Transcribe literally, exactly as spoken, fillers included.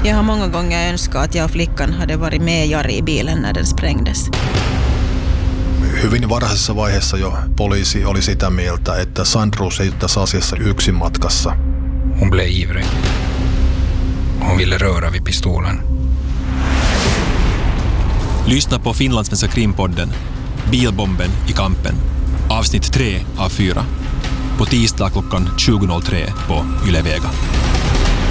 Jag har många gånger önskat att jag och flickan hade varit med Jari i bilen när den sprängdes. Hyvin varhaisessa vaiheessa jo poliisi oli sitä mieltä, että Sandros ei tässä asiassa yksin matkassa. Hon blev ivrig. Hon ville röra vid pistolen. Lyssna på Finlandssvenska krimpodden Bilbomben i kampen. Avsnitt tre av fyra. På tisdag klockan tjugo noll tre på Yle Vega.